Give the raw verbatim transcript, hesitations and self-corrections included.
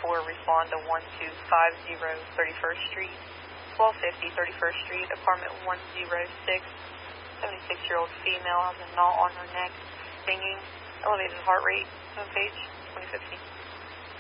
four, respond to one two five zero thirty-first Street, twelve fifty thirty-first Street, apartment one oh six, seventy-six-year-old female has a knot on her neck, stinging, elevated heart rate, home page, twenty fifteen.